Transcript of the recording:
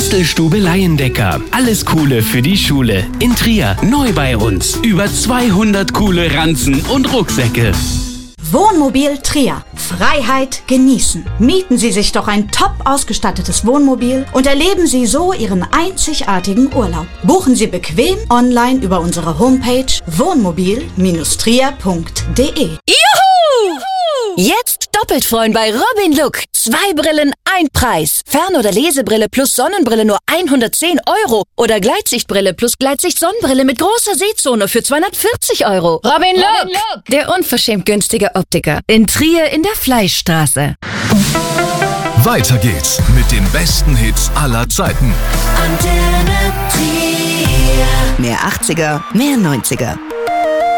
Bastelstube Laiendecker. Alles Coole für die Schule. In Trier. Neu bei uns. Über 200 coole Ranzen und Rucksäcke. Wohnmobil Trier. Freiheit genießen. Mieten Sie sich doch ein top ausgestattetes Wohnmobil und erleben Sie so Ihren einzigartigen Urlaub. Buchen Sie bequem online über unsere Homepage wohnmobil-trier.de. Juhu! Jetzt doppelt freuen bei Robin Look. 2 Brillen, ein Preis. Fern- oder Lesebrille plus Sonnenbrille nur 110 €. Oder Gleitsichtbrille plus Gleitsicht-Sonnenbrille mit großer Sehzone für 240 €. Robin Look, der unverschämt günstige Optiker. In Trier in der Fleischstraße. Weiter geht's mit den besten Hits aller Zeiten. Mehr 80er, mehr 90er.